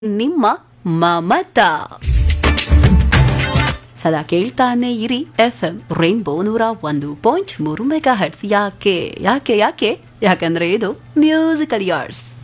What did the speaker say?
ನಿಮ್ಮ ಮಮತಾ. ಸದಾ ಕೇಳ್ತಾನೆ ಇರಿ FM ರೈನ್ಬೋ 101.3 ಮೆಗಾ ಹರ್ಟ್ಸ್. ಯಾಕೆ ಯಾಕೆ ಯಾಕೆ ಯಾಕಂದ್ರೆ ಇದು ಮ್ಯೂಸಿಕಲ್ ಯಾರ್ಸ್.